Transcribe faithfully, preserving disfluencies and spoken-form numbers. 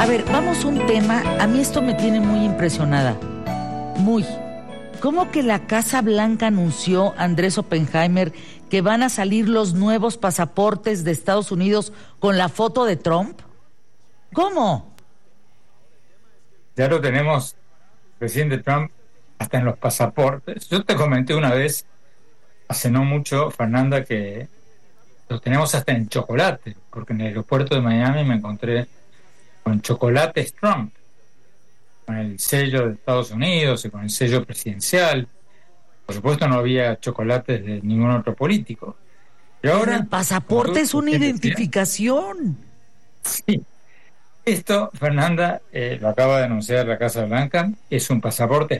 A ver, vamos a un tema, a mí esto me tiene muy impresionada, muy. ¿Cómo que la Casa Blanca anunció, Andrés Oppenheimer, que van a salir los nuevos pasaportes de Estados Unidos con la foto de Trump? ¿Cómo? Ya lo tenemos, presidente Trump, hasta en los pasaportes. Yo te comenté una vez, hace no mucho, Fernanda, que los tenemos hasta en chocolate, porque en el aeropuerto de Miami me encontré con chocolates Trump, con el sello de Estados Unidos y con el sello presidencial. Por supuesto no había chocolates de ningún otro político. Y Pero ahora, el pasaporte es una identificación. Sí. Esto, Fernanda, eh, lo acaba de anunciar la Casa Blanca, es un pasaporte